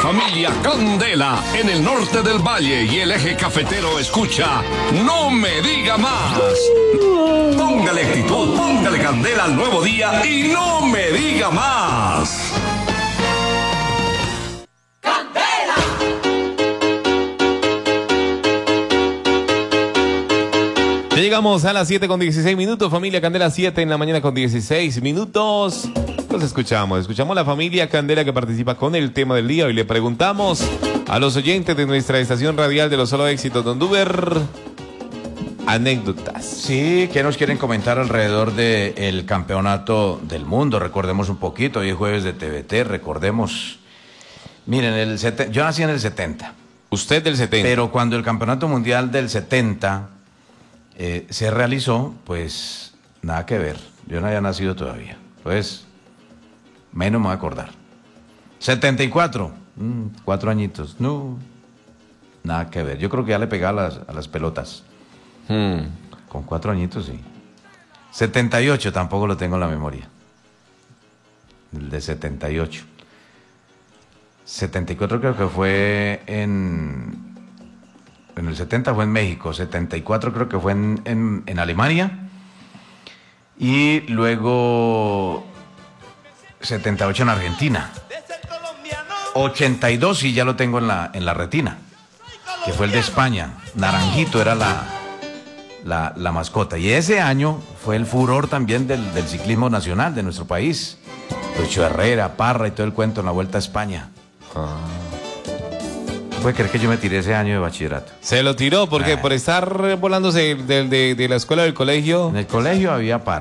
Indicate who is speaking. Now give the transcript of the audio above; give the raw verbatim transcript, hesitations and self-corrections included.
Speaker 1: familia Candela en el norte del valle y el eje cafetero escucha No Me Diga Más. Póngale actitud, póngale candela al nuevo día y no me diga más.
Speaker 2: Ya llegamos a las siete con dieciséis minutos, familia Candela, siete en la mañana con dieciséis minutos. Los escuchamos, escuchamos a la familia Candela que participa con el tema del día. Hoy le preguntamos a los oyentes de nuestra estación radial de los Solo Éxitos Don Duber anécdotas.
Speaker 3: Sí, ¿qué nos quieren comentar alrededor del campeonato del mundo? Recordemos un poquito, hoy es jueves de T V T, recordemos. Miren, el seten... yo nací en el setenta.
Speaker 2: Usted del setenta.
Speaker 3: Pero cuando el campeonato mundial del setenta eh, se realizó, pues nada que ver. Yo no había nacido todavía. Pues menos me voy a acordar. setenta y cuatro, mm, cuatro añitos. No, nada que ver. Yo creo que ya le pegaba a las, a las pelotas.
Speaker 2: Hmm.
Speaker 3: Con cuatro añitos, sí. setenta y ocho tampoco lo tengo en la memoria. El de setenta y ocho. setenta y cuatro creo que fue en... En el setenta fue en México. setenta y cuatro creo que fue en, en, en Alemania. Y luego... setenta y ocho en Argentina. ochenta y dos sí ya lo tengo en la, en la retina. Que fue el de España. Naranjito era la... La, la mascota. Y ese año fue el furor también del, del ciclismo nacional de nuestro país. Lucho Herrera, Parra y todo el cuento en la Vuelta a España. Ah. ¿Puede creer que yo me tiré ese año de bachillerato?
Speaker 2: Se lo tiró porque ah. por estar volándose de, de, de la escuela del colegio.
Speaker 3: En el colegio había Parra.